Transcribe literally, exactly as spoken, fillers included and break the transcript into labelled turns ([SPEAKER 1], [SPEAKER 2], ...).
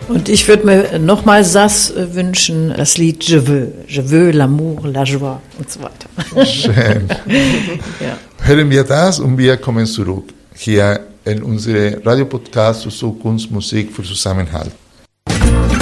[SPEAKER 1] Und ich würde mir nochmal Sass wünschen, das Lied Je veux, Je veux l'amour, la joie und so weiter.
[SPEAKER 2] Schön. Ja. Hören wir das und wir kommen zurück hier in unsere Radiopodcast zu Zukunftsmusik für Zusammenhalt.